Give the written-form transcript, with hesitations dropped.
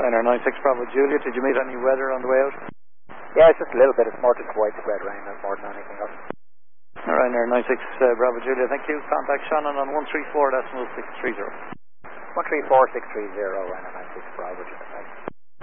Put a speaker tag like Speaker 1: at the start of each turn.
Speaker 1: Ryanair 96 Bravo Juliet, did you meet any weather on the way out?
Speaker 2: Yeah, it's just a little bit. It's more just widespread rain more than anything else.
Speaker 1: Ryanair 96 Bravo Juliet, thank you. Contact Shannon on 134.630.
Speaker 2: 134.630, Ryanair 96 Bravo Juliet.